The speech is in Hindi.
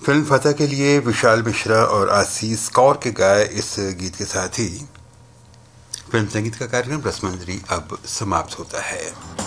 फिल्म फतह के लिए विशाल मिश्रा और आशीष कौर के गाए इस गीत के साथ ही फिल्म संगीत का कार्यक्रम रसमंजरी अब समाप्त होता है।